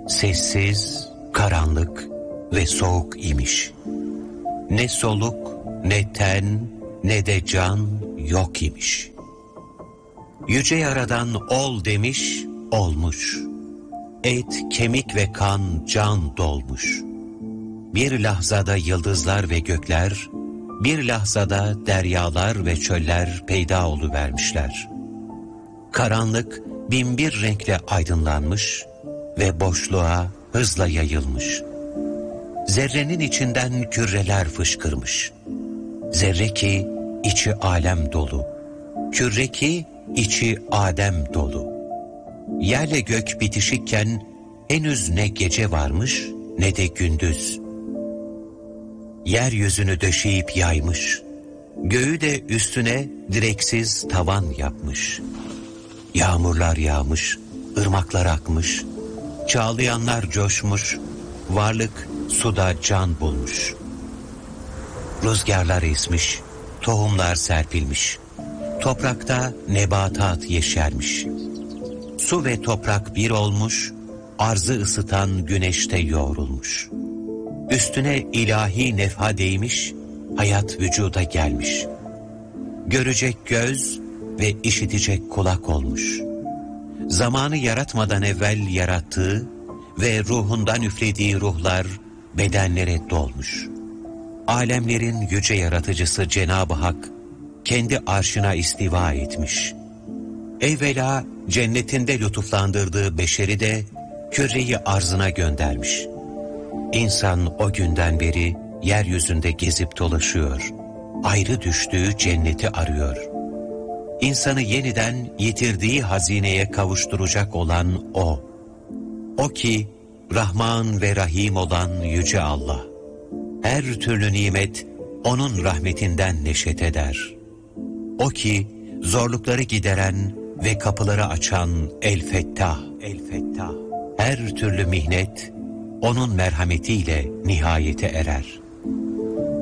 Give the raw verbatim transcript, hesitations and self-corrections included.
Sessiz, karanlık ve soğuk imiş. Ne soluk, ne ten, ne de can yok imiş. Yüce Yaradan ol demiş, olmuş. Et, kemik ve kan, can dolmuş. Bir lahzada yıldızlar ve gökler, bir lahzada deryalar ve çöller peyda oluvermişler. Karanlık binbir renkle aydınlanmış ve boşluğa hızla yayılmış. Zerrenin içinden küreler fışkırmış. Zerre ki içi alem dolu, küre ki içi Adem dolu. Yerle gök bitişikken henüz ne gece varmış ne de gündüz. Yeryüzünü döşeyip yaymış, göğü de üstüne direksiz tavan yapmış. Yağmurlar yağmış, ırmaklar akmış, çağlayanlar coşmuş, varlık suda can bulmuş. Rüzgarlar esmiş, tohumlar serpilmiş, toprakta nebatat yeşermiş. Su ve toprak bir olmuş, arzı ısıtan güneşte yoğrulmuş. Üstüne ilahi nefha değmiş, hayat vücuda gelmiş. Görecek göz ve işitecek kulak olmuş. Zamanı yaratmadan evvel yarattığı ve ruhundan üflediği ruhlar bedenlere dolmuş. Alemlerin yüce yaratıcısı Cenab-ı Hak kendi arşına istiva etmiş. Evvela cennetinde lütuflandırdığı beşeri de küre-i arzına göndermiş. İnsan o günden beri yeryüzünde gezip dolaşıyor. Ayrı düştüğü cenneti arıyor. İnsanı yeniden yitirdiği hazineye kavuşturacak olan O. O ki Rahman ve Rahim olan Yüce Allah. Her türlü nimet O'nun rahmetinden neşet eder. O ki zorlukları gideren ve kapıları açan El-Fettah. El-Fettah. Her türlü mihnet O'nun merhametiyle nihayete erer.